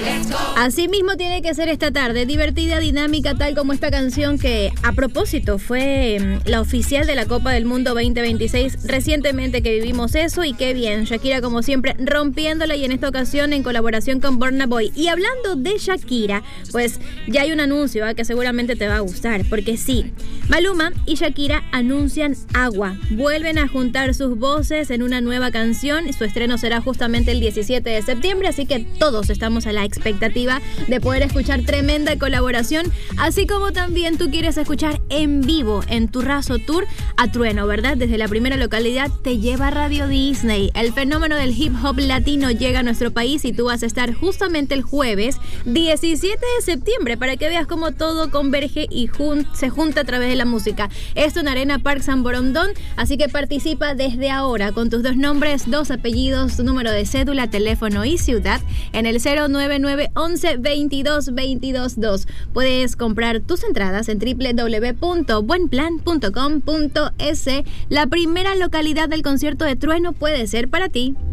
Así mismo tiene que ser esta tarde, divertida, dinámica, tal como esta canción que, a propósito, fue la oficial de la Copa del Mundo 2026, recientemente que vivimos eso, y qué bien, Shakira como siempre rompiéndola, y en esta ocasión en colaboración con Burna Boy. Y hablando de Shakira, pues ya hay un anuncio que seguramente te va a gustar, porque sí, Maluma y Shakira anuncian agua, vuelven a juntar sus voces en una nueva canción. Su estreno será justamente el 17 de septiembre, así que todos estamos a la expectativa de poder escuchar tremenda colaboración, así como también tú quieres escuchar en vivo en tu Razo Tour a Trueno, ¿verdad? Desde la primera localidad te lleva Radio Disney. El fenómeno del hip hop latino llega a nuestro país y tú vas a estar justamente el jueves 17 de septiembre para que veas cómo todo converge y se junta a través de la música. Esto en Arena Park San Borondón, así que participa desde ahora con tus 2 nombres, 2 apellidos, tu número de cédula, teléfono y ciudad en el 099 11 22 22 2. Puedes comprar tus entradas en www.buenplan.com.es. La primera localidad del concierto de Trueno puede ser para ti.